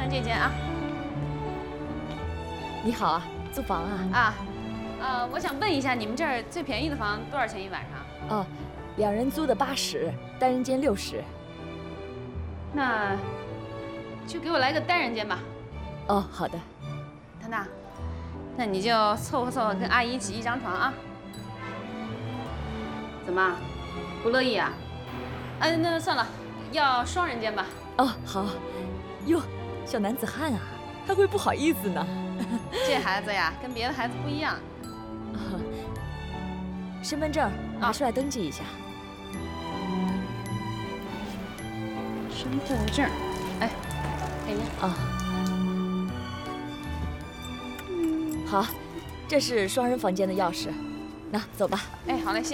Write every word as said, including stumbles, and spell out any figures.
看这间啊。 你好啊，租房啊？ 啊，呃，我想问一下，你们这儿最便宜的房多少钱一晚上？ 哦，两人租的八十，单人间六十。 那就给我来个单人间吧。 哦，好的。 糖糖，那你就凑合凑合跟阿姨一起一张床啊。怎么，不乐意啊？哎，那算了，要双人间吧。 哦，好。哟，小男子汉啊，他会不好意思呢。 这孩子呀，跟别的孩子不一样。 哦、身份证拿出来登记一下。 身份证，哎，给您。 啊。好，这是双人房间的钥匙，那走吧。 哎，好嘞。